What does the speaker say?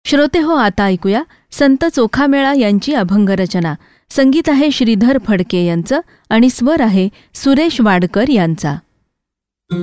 श्रोते हो, आता ऐकूया संत चोखामेळा यांची अभंगरचना. संगीत आहे श्रीधर फडके यांचं आणि स्वर आहे सुरेश वाडकर यांचा.